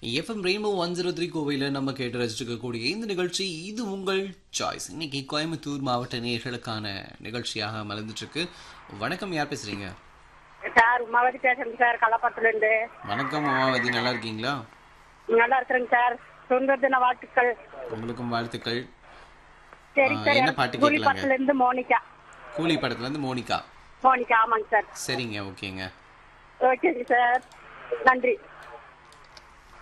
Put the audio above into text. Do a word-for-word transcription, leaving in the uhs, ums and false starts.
FM rainbow one zero three கோவையில் நம்ம கேட்டு ரசிச்சிருக்கக்கூடிய இந்த நிகழ்ச்சி இது உங்கள் சாய்ஸ். இன்னைக்கு கோயம்புத்தூர் மாவட்ட நேயர்களுக்கான நிகழ்ச்சியாக மலர்ந்துட்டு இருக்கு. வணக்கம், யார் பேசுறீங்க? சார் உமாவதி பேசுறேங்க சார், கள்ளப்பட்டுல இருந்து. வணக்கம் உமாவதி, நல்லா இருக்கீங்களா? நல்லா இருக்கிறேங்க சார். சுதந்திர தின வாழ்த்துக்கள். உங்களுக்கும் வாழ்த்துக்கள். சரி சார், என்ன பாட்டு கூலி கேட்கலாங்க? படத்துல இருந்து மோனிகா. கூலி படத்துல இருந்து மோனிகா. மோனிகா, ஆமாங்க சார். சரிங்க, ஓகேங்க. ஓகேங்க சார், நன்றி.